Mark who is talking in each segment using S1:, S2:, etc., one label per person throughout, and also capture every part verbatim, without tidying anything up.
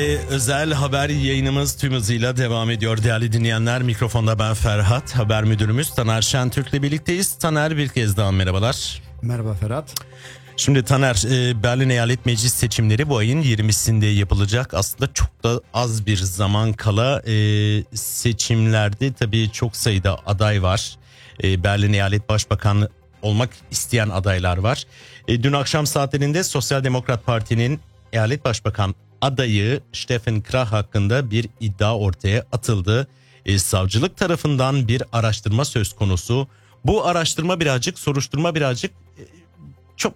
S1: Ee, özel haber yayınımız tüm hızıyla devam ediyor değerli dinleyenler. Mikrofonda ben Ferhat, haber müdürümüz Taner Şentürk'le birlikteyiz. Taner, bir kez daha merhabalar.
S2: Merhaba Ferhat.
S1: Şimdi Taner, Berlin Eyalet Meclis seçimleri bu ayın yirmisinde yapılacak. Aslında çok da az bir zaman kala e, seçimlerde tabii çok sayıda aday var. E, Berlin Eyalet Başbakanı olmak isteyen adaylar var. E, dün akşam saatlerinde Sosyal Demokrat Parti'nin Eyalet Başbakan adayı Steffen Krach hakkında bir iddia ortaya atıldı. E, savcılık tarafından bir araştırma söz konusu. Bu araştırma birazcık, soruşturma birazcık e, çok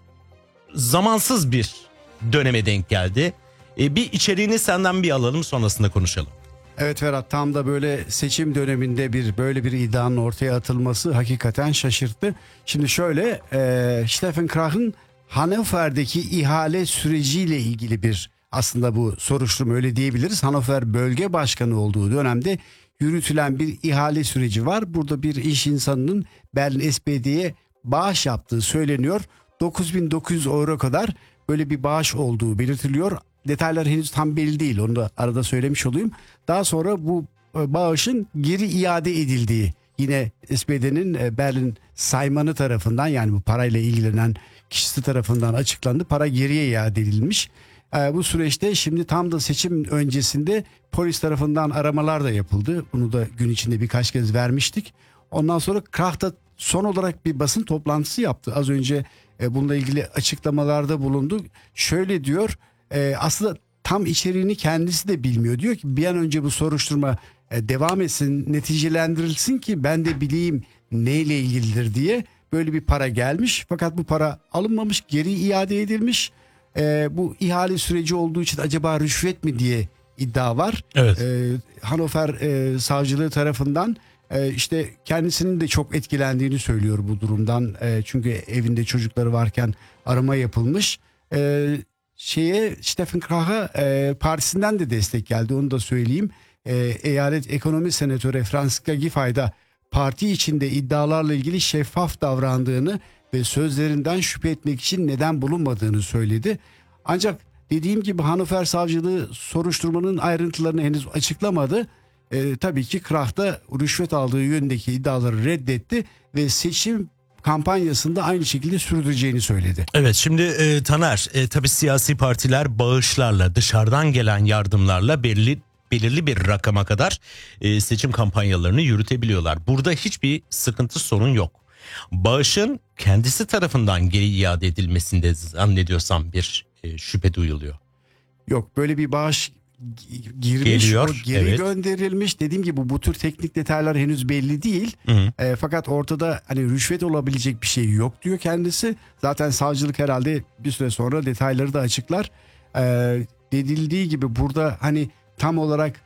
S1: zamansız bir döneme denk geldi. E, bir içeriğini senden bir alalım, sonrasında konuşalım.
S2: Evet Ferhat, tam da böyle seçim döneminde bir böyle bir iddianın ortaya atılması hakikaten şaşırttı. Şimdi şöyle, e, Steffen Krach'ın Hannover'deki ihale süreciyle ilgili bir aslında bu soruşturma, öyle diyebiliriz. Hannover bölge başkanı olduğu dönemde yürütülen bir ihale süreci var. Burada bir iş insanının Berlin S P D'ye bağış yaptığı söyleniyor. dokuz bin dokuz yüz euro kadar böyle bir bağış olduğu belirtiliyor. Detaylar henüz tam belli değil, onu da arada söylemiş olayım. Daha sonra bu bağışın geri iade edildiği yine S P D'nin Berlin saymanı tarafından, yani bu parayla ilgilenen kişisi tarafından açıklandı. Para geriye iade edilmiş. Bu süreçte şimdi tam da seçim öncesinde polis tarafından aramalar da yapıldı. Bunu da gün içinde birkaç kez vermiştik. Ondan sonra Krach da son olarak bir basın toplantısı yaptı. Az önce bununla ilgili açıklamalarda bulundu. Şöyle diyor, aslında tam içeriğini kendisi de bilmiyor. Diyor ki bir an önce bu soruşturma devam etsin, neticelendirilsin ki ben de bileyim neyle ilgilidir diye. Böyle bir para gelmiş fakat bu para alınmamış, geri iade edilmiş. Ee, bu ihale süreci olduğu için acaba rüşvet mi diye iddia var.
S1: Evet.
S2: Ee, Hannover e, savcılığı tarafından e, işte kendisinin de çok etkilendiğini söylüyor bu durumdan. E, çünkü evinde çocukları varken arama yapılmış. E, şeye Steffen Krach'a e, partisinden de destek geldi, onu da söyleyeyim. E, Eyalet Ekonomi Senatörü Franziska Giffey da parti içinde iddialarla ilgili şeffaf davrandığını ve sözlerinden şüphe etmek için neden bulunmadığını söyledi. Ancak dediğim gibi Hannover Savcılığı soruşturmanın ayrıntılarını henüz açıklamadı. E, tabii ki Krach da rüşvet aldığı yönündeki iddiaları reddetti ve seçim kampanyasında aynı şekilde sürdüreceğini söyledi.
S1: Evet, şimdi e, Taner, e, tabii siyasi partiler bağışlarla, dışarıdan gelen yardımlarla belli belirli bir rakama kadar e, seçim kampanyalarını yürütebiliyorlar. Burada hiçbir sıkıntı, sorun yok. Bağışın kendisi tarafından geri iade edilmesinde zannediyorsam bir e, şüphe duyuluyor.
S2: Yok, böyle bir bağış girmiş,
S1: geliyor,
S2: o geri
S1: evet.
S2: gönderilmiş. Dediğim gibi bu tür teknik detaylar henüz belli değil.
S1: Hı hı.
S2: E, fakat ortada hani rüşvet olabilecek bir şey yok diyor kendisi. Zaten savcılık herhalde bir süre sonra detayları da açıklar. E, Dedildiği gibi burada hani tam olarak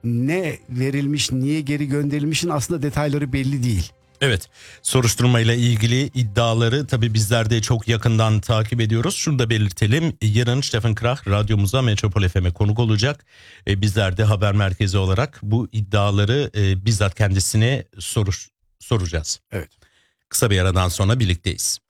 S2: ne verilmiş, niye geri gönderilmişin aslında detayları belli değil.
S1: Evet, soruşturmayla ilgili iddiaları tabii bizler de çok yakından takip ediyoruz. Şunu da belirtelim, yarın Steffen Krach radyomuza, Metropol F M'e konuk olacak. E, bizler de haber merkezi olarak bu iddiaları e, bizzat kendisine soruş, soracağız.
S2: Evet.
S1: Kısa bir aradan sonra birlikteyiz.